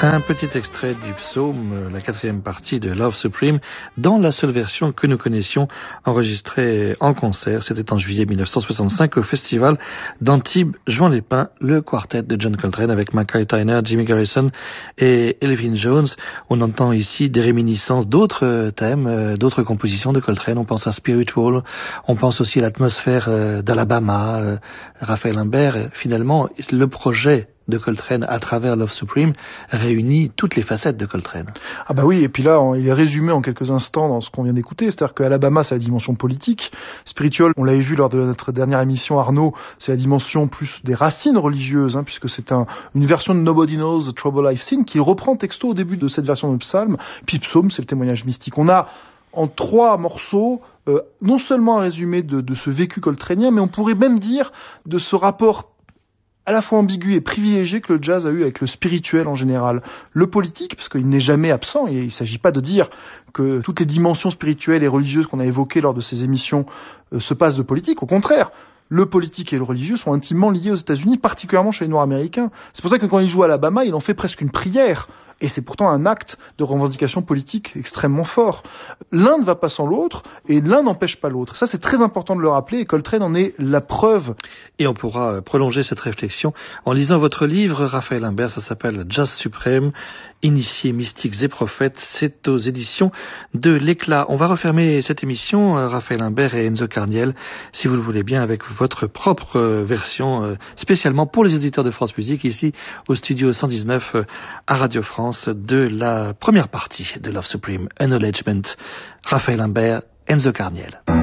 Un petit extrait du psaume, la 4e partie de Love Supreme, dans la seule version que nous connaissions, enregistrée en concert. C'était en juillet 1965 au festival d'Antibes-Juan-les-Pins, le quartet de John Coltrane avec Mackay Tyner, Jimmy Garrison et Elvin Jones. On entend ici des réminiscences d'autres thèmes, d'autres compositions de Coltrane. On pense à Spiritual, on pense aussi à l'atmosphère d'Alabama, Raphaël Imbert. Finalement, le projet de Coltrane à travers Love Supreme réunit toutes les facettes de Coltrane. Ah bah oui, et puis là, il est résumé en quelques instants dans ce qu'on vient d'écouter, c'est-à-dire qu'Alabama, c'est la dimension politique, Spiritual, on l'avait vu lors de notre dernière émission, Arnaud, c'est la dimension plus des racines religieuses, puisque c'est une version de Nobody Knows the Trouble I've Seen, qu'il reprend texto au début de cette version de Psalm, puis Psaume, c'est le témoignage mystique. On a en 3 morceaux, non seulement un résumé de ce vécu coltranien, mais on pourrait même dire de ce rapport à la fois ambigu et privilégié que le jazz a eu avec le spirituel en général. Le politique, parce qu'il n'est jamais absent, et il ne s'agit pas de dire que toutes les dimensions spirituelles et religieuses qu'on a évoquées lors de ces émissions se passent de politique. Au contraire, le politique et le religieux sont intimement liés aux États-Unis, particulièrement chez les Noirs américains. C'est pour ça que quand il joue à Alabama, il en fait presque une prière. Et c'est pourtant un acte de revendication politique extrêmement fort. L'un ne va pas sans l'autre, et l'un n'empêche pas l'autre. Ça, c'est très important de le rappeler, et Coltrane en est la preuve. Et on pourra prolonger cette réflexion en lisant votre livre, Raphaël Imbert, ça s'appelle Jazz Suprême, Initiés, mystiques et prophètes. C'est aux éditions de l'Éclat. On va refermer cette émission, Raphaël Imbert et Enzo Carniel, si vous le voulez bien, avec votre propre version, spécialement pour les auditeurs de France Musique, ici au studio 119 à Radio France, de la première partie de Love Supreme, Acknowledgement. Raphaël Imbert, Enzo Carniel.